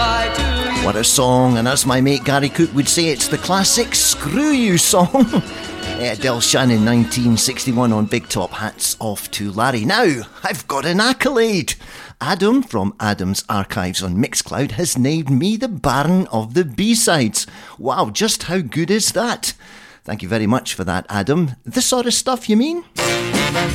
What a song, and as my mate Gary Cook would say, it's the classic Screw You song. Del Shannon, 1961 on Big Top. Hats off to Larry. Now, I've got an accolade. Adam from Adam's Archives on Mixcloud has named me the Baron of the B-Sides. Wow, just how good is that? Thank you very much for that, Adam. The sort of stuff you mean?